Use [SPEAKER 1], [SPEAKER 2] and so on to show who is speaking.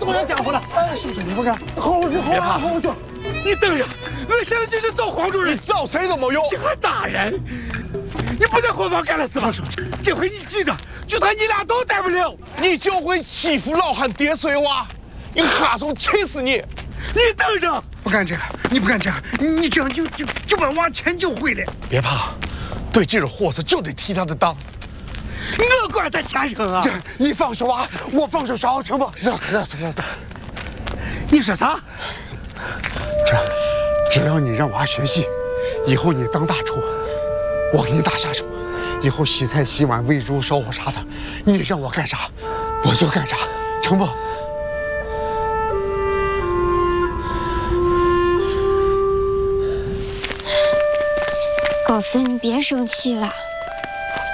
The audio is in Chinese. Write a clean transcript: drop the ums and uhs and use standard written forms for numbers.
[SPEAKER 1] 都要家伙了。
[SPEAKER 2] 是不是？你不干，好，你
[SPEAKER 3] 别怕，
[SPEAKER 2] 好说。
[SPEAKER 1] 你等着，我现在就是找黄主任，
[SPEAKER 3] 找谁都没用。
[SPEAKER 1] 这个大人，你不在后方干了是吧？这回你记着，就算你俩都带不了，
[SPEAKER 3] 你就会欺负老汉爹碎娃，你哈怂气死你！
[SPEAKER 1] 你等着。
[SPEAKER 2] 不干这个，你不干这个，你这样就把娃迁就回来。
[SPEAKER 3] 别怕，对这种货色就得替他的当。
[SPEAKER 1] 我管他钱生啊！
[SPEAKER 2] 你放手啊，我放手烧，成不？
[SPEAKER 3] 热死！
[SPEAKER 1] 你说啥？
[SPEAKER 2] 只要你让娃学习，以后你当大厨，我给你打下手。以后洗菜、洗碗、喂猪、烧火啥的，你让我干啥，我就干啥，成不？
[SPEAKER 4] 高四，你别生气了。